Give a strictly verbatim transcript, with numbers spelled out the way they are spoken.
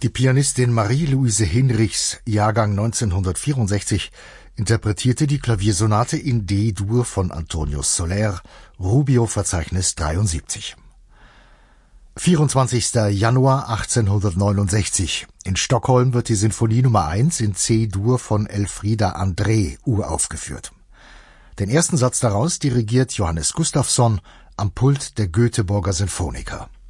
Die Pianistin Marie-Louise Hinrichs, Jahrgang neunzehnhundertvierundsechzig, interpretierte die Klaviersonate in D-Dur von Antonius Soler, Rubio-Verzeichnis dreiundsiebzig. vierundzwanzigster Januar achtzehnhundertneunundsechzig. In Stockholm wird die Sinfonie Nummer eins in C-Dur von Elfriede André uraufgeführt. Den ersten Satz daraus dirigiert Johannes Gustafsson am Pult der Göteborger Sinfoniker.